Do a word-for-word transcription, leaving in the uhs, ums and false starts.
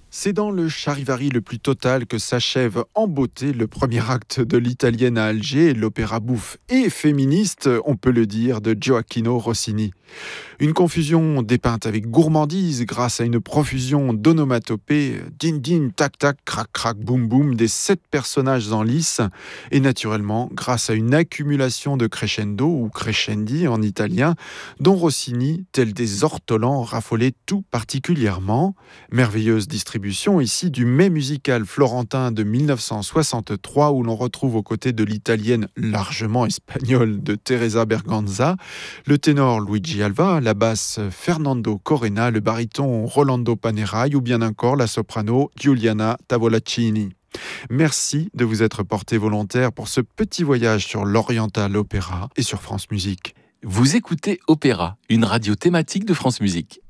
C'est dans le charivari le plus total que s'achève en beauté le premier acte de l'Italienne à Alger, l'opéra bouffe et féministe, on peut le dire, de Gioacchino Rossini. Une confusion dépeinte avec gourmandise grâce à une profusion d'onomatopées, din din, tac tac, crac crac, boum boum, des sept personnages en lice, et naturellement grâce à une accumulation de crescendo ou crescendi en italien, dont Rossini, tel des ortolans, raffolait tout particulièrement. Merveilleuse distribution ici du mets musical florentin de dix-neuf cent soixante-trois où l'on retrouve aux côtés de l'italienne largement espagnole de Teresa Berganza, le ténor Luigi Alva, la basse Fernando Corena, le baryton Rolando Panerai ou bien encore la soprano Giuliana Tavolaccini. Merci de vous être porté volontaire pour ce petit voyage sur l'Oriental Opéra et sur France Musique. Vous écoutez Opéra, une radio thématique de France Musique.